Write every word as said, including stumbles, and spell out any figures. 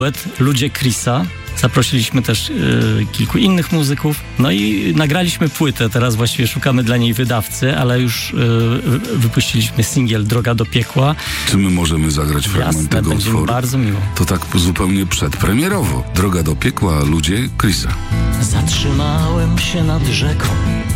Ludzie Chrisa. Zaprosiliśmy też y, kilku innych muzyków. No i nagraliśmy płytę. Teraz właściwie szukamy dla niej wydawcy, ale już y, wypuściliśmy singiel Droga do piekła. Czy my możemy zagrać fragment Jasne, tego będzie mi utworu? bardzo miło. To tak zupełnie przedpremierowo. Droga do piekła, Ludzie Chrisa. Zatrzymałem się nad rzeką,